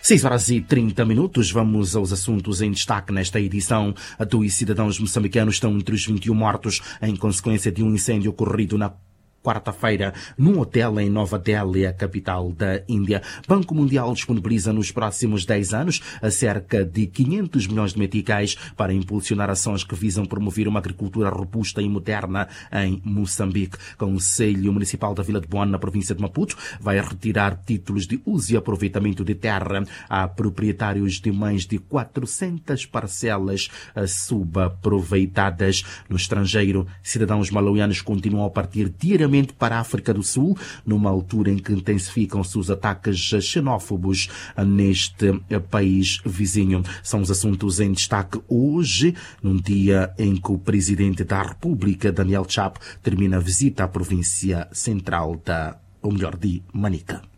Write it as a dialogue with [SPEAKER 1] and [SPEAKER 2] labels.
[SPEAKER 1] 6h30. Vamos aos assuntos em destaque nesta edição. 2 cidadãos moçambicanos estão entre os 21 mortos em consequência de um incêndio ocorrido na quarta-feira, num hotel em Nova Delhi, a capital da Índia. Banco Mundial disponibiliza nos próximos 10 anos a cerca de 500 milhões de meticais para impulsionar ações que visam promover uma agricultura robusta e moderna em Moçambique. Conselho Municipal da Vila de Boane, na província de Maputo, vai retirar títulos de uso e aproveitamento de terra a proprietários de mais de 400 parcelas subaproveitadas. No estrangeiro, cidadãos malauianos continuam a partir diariamente para a África do Sul, numa altura em que intensificam-se os ataques xenófobos neste país vizinho. São os assuntos em destaque hoje, num dia em que o Presidente da República, Daniel Chapo, termina a visita à província central de Manica.